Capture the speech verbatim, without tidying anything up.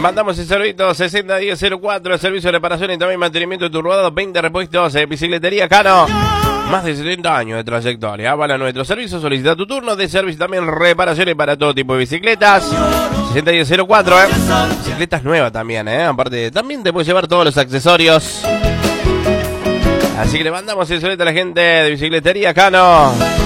mandamos el saludito sesenta diez cero cuatro, servicio de reparación y también mantenimiento de tu rodado, veinte repuestos, eh, bicicletería Cano. Más de setenta años de trayectoria. Para nuestro servicio, solicita tu turno de servicio, también reparaciones para todo tipo de bicicletas. sesenta diez cero cuatro, eh. Bicicletas nuevas también, eh. Aparte, también te puedes llevar todos los accesorios. Así que le mandamos el saludo a la gente de bicicletería Cano.